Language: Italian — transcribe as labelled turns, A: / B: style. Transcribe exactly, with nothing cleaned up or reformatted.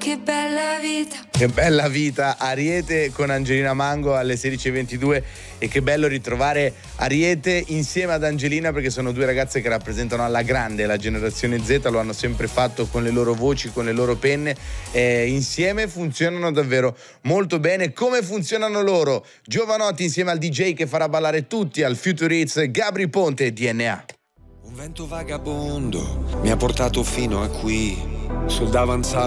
A: che bella vita.
B: Che bella vita, Ariete con Angelina Mango alle sedici e ventidue, e che bello ritrovare Ariete insieme ad Angelina, perché sono due ragazze che rappresentano alla grande la generazione Z, lo hanno sempre fatto con le loro voci, con le loro penne, e insieme funzionano davvero molto bene. Come funzionano loro? Giovanotti insieme al D J che farà ballare tutti al Future Hits, Gabry Ponte e D N A.
C: Un vento vagabondo mi ha portato fino a qui, sul davanzale